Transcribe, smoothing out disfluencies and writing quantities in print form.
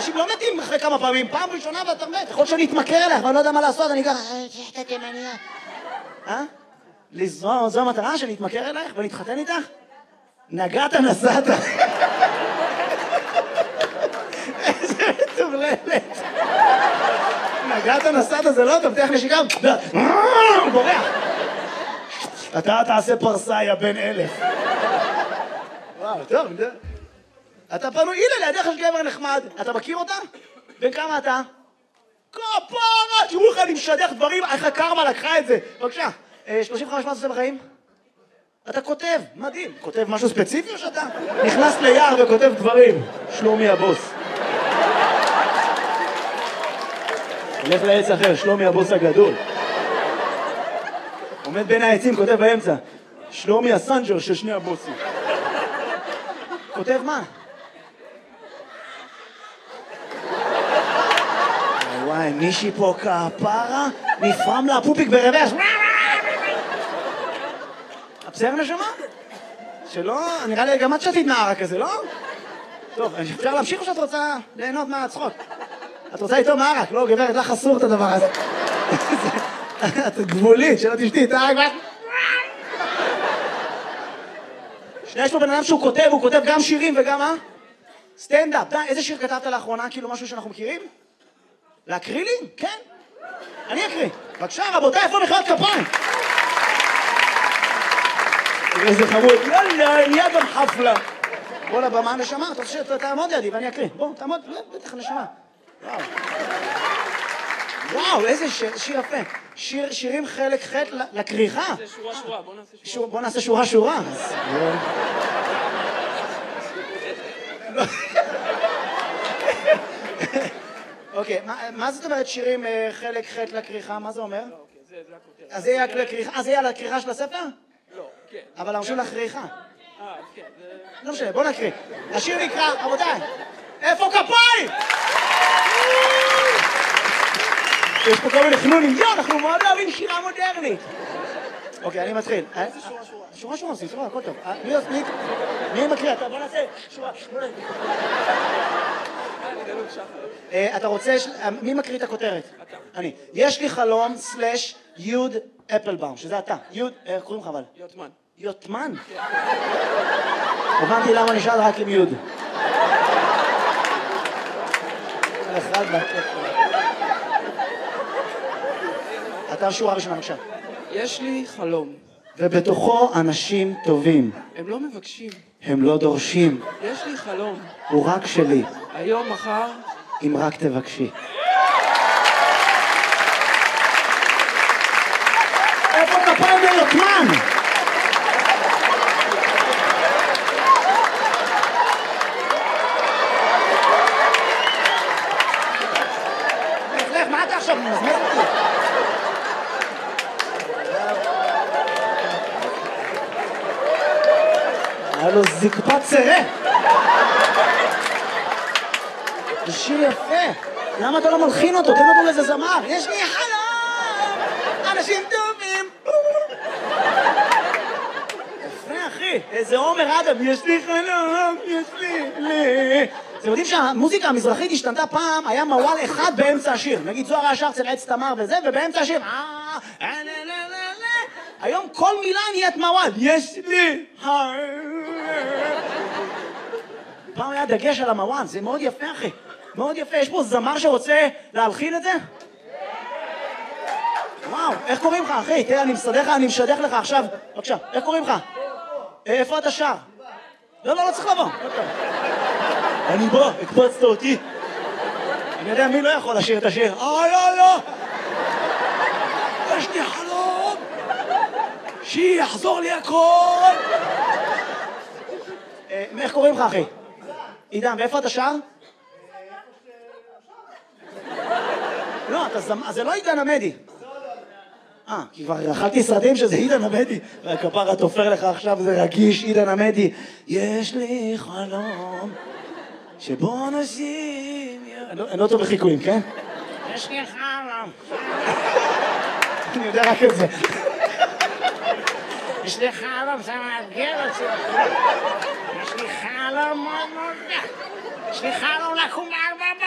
אנשים לא מתים אחרי כמה פעמים, פעם ראשונה ואתה מת, יכול שאני אתמכר אליך, ואני לא יודע מה לעשות, אני ככה, שחטא תימניה. זו המטרה שאני אתמכר אלייך ונתחתן איתך? נגעת נסעת. איזה מטורללת. נגעת נסעת זה לא טוב, תלך נשיקה. הוא בורח. אתה תעשה פרסה, יא בן 1000. וואו, טוב. אתה פנוי, הנה לידיך יש גבר נחמד. אתה מכיר אותה? בן כמה אתה? כפרה! תראו לך, אני משדך דברים, איך הקרמה לקחה את זה. בבקשה, 35 מה אתה עושה בחיים? אתה כותב, מדהים. כותב משהו ספציפי או שאתה נכנס ליער וכותב דברים? שלומי הבוס. הולך לעץ אחר, שלומי הבוס הגדול. עומד בין העצים, כותב באמצע. שלומי הסנג'ר של שני הבוסים. כותב מה? וואי, מישהי פה כפרה, נפרם לה פופיק ברוורס. בסדר נשמה? שלא, נראה לי גם את שתית נערה כזה, לא? טוב, אפשר להמשיך או שאת רוצה ליהנות מהצחוק? את רוצה איתו מערק, לא גברת, לך אסור את הדבר הזה. את גבולית, שלא תשתי את הערק. יש פה בן אדם שהוא כותב, הוא כותב גם שירים וגם מה? סטנדאפ. איזה שיר כתבת לאחרונה, כאילו משהו שאנחנו מכירים? להקריא לי? כן. אני אקריא. בבקשה, רבותיי, איפה מחיאות כפיים? איזה חמוד. יאללה, נהיה גם חפלה. בוא לבמה נשמה, אתה רוצה שתעמוד לידי ואני אקריא. בוא, תעמוד, בטח נשמה. וואו. וואו, איזה שיר יפה. שירים חלק ח' לקריחה. זה שורה, בוא נעשה שורה. בוא נעשה שורה. אוקיי, מה זאת אומרת שירים חלק ח' לקריחה? מה זה אומר? זה הכותרת. אז זה יהיה לקריחה, זה יהיה לקריחה של הספר? לא, כן. אבל אנחנו לקריחה. כן. לא משנה, בוא נקריא. השיר נקרא, רבותיי, איפה כפיים? יש פה כל מיני חנונים, אנחנו מאוד אוהבים שירה מודרנית. אוקיי, אני מתחיל. שורה, עושים, שורה, הכל טוב. מי מקריא? בוא נעשה שורה. אתה רוצה, מי מקריא את הכותרת? אני. יש לי חלום סלש יוד אפלבאום, שזה אתה. יוד, איך קוראים לך אבל? יוטמן. יוטמן? הבנתי למה נשאל רק עם יוד. אתה שורה ראשונה, בבקשה. יש לי חלום. ובתוכו אנשים טובים. הם לא מבקשים. הם לא דורשים. יש לי חלום. הוא רק שלי. היום, מחר. אם רק תבקשי. איפה כפיים ליוטמן? מה אתה עכשיו מזמז אותי? היה לו זקפת צרה. זה שיר יפה. למה אתה לא מלחין אותו? תן אותו לאיזה זמר. יש לי חלום, אנשים טובים. יפה אחי. איזה עומר אדם. יש לי חלום, יש לי. אתם יודעים שהמוזיקה המזרחית השתנתה פעם, היה מוואל אחד באמצע השיר. נגיד זוהר השאר אצל עץ תמר וזה, ובאמצע השיר היום כל מילה נהיית מוואל. יש לי פעם היה דגש על המוואל, זה מאוד יפה אחי. מאוד יפה. יש פה זמר שרוצה להלחין את זה? וואו, איך קוראים לך אחי? תראה, אני משדך לך עכשיו. בבקשה, איך קוראים לך? איפה אתה שר? לא צריך לבוא. אני בא, הקפצת אותי. אני יודע מי לא יכול לשיר את השיר. לא. יש לי חלום. שיחזור לי הכל. איך קוראים לך אחי? עידן, ואיפה אתה שר? לא, זה לא עידן עמדי. כי כבר אכלתי סרטים שזה עידן עמדי. והכפרה תופר לך עכשיו, זה רגיש, עידן עמדי. יש לי חלום שבו אנשים... אני לא טוב בחיקויים, כן? יש לי חלום. אני יודע רק את זה. יש לי חלום, זה מאתגר אותי. יש לי חלום מאוד מאוד... יש לי חלום לקום